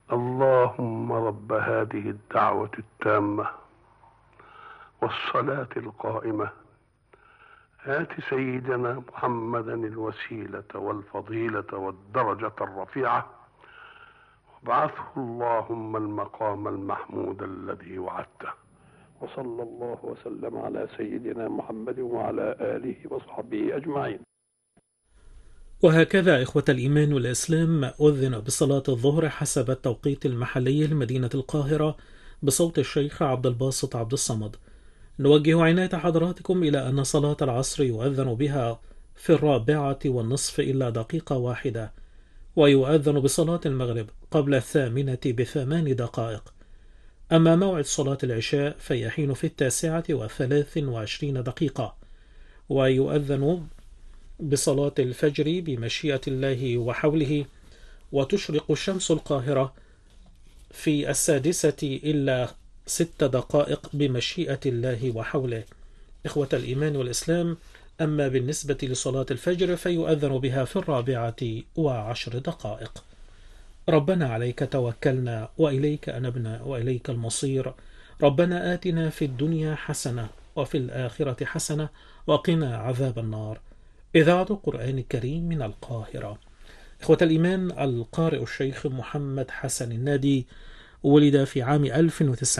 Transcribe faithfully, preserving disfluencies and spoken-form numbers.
اللهم رب هذه الدعوة التامة والصلاة القائمة آت سيدنا محمدا الوسيلة والفضيلة والدرجة الرفيعة وابعثه اللهم المقام المحمود الذي وعدته. وصلى الله وسلم على سيدنا محمد وعلى آله وصحبه أجمعين. وهكذا إخوة الإيمان والإسلام أذن بصلاة الظهر حسب التوقيت المحلي لمدينة القاهرة بصوت الشيخ عبد الباسط عبد الصمد. نوجه عناية حضراتكم إلى أن صلاة العصر يؤذن بها في الرابعة والنصف إلا دقيقة واحدة، ويؤذن بصلاة المغرب قبل الثامنة بثمان دقائق. أما موعد صلاة العشاء فيحين في التاسعة وثلاث وعشرين دقيقة، ويؤذن بصلاة الفجر بمشيئة الله وحوله، وتشرق الشمس القاهرة في السادسة إلا ست دقائق بمشيئة الله وحوله. إخوة الإيمان والإسلام، أما بالنسبة لصلاة الفجر فيؤذن بها في الرابعة وعشر دقائق. ربنا عليك توكلنا وإليك أنبنا وإليك المصير. ربنا آتنا في الدنيا حسنة وفي الآخرة حسنة وقنا عذاب النار. إذاعة القرآن الكريم من القاهرة. إخوة الإيمان، القارئ الشيخ محمد حسن النادي ولد في عام ألف وتسعمائة